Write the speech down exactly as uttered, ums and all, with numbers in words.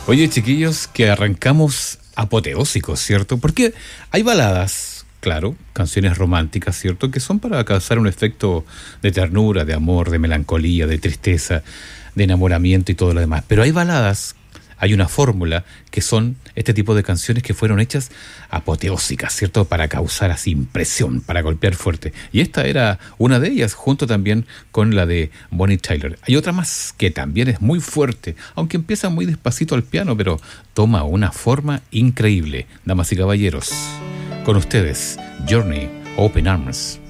Oye, chiquillos, que arrancamos apoteósicos, ¿cierto? Porque hay baladas, claro, canciones románticas, ¿cierto? Que son para causar un efecto de ternura, de amor, de melancolía, de tristeza, de enamoramiento y todo lo demás. Pero hay baladas, hay una fórmula que son este tipo de canciones que fueron hechas apoteósicas, ¿cierto? Para causar así impresión, para golpear fuerte. Y esta era una de ellas, junto también con la de Bonnie Tyler. Hay otra más que también es muy fuerte, aunque empieza muy despacito al piano, pero toma una forma increíble. Damas y caballeros, con ustedes, Journey, Open Arms.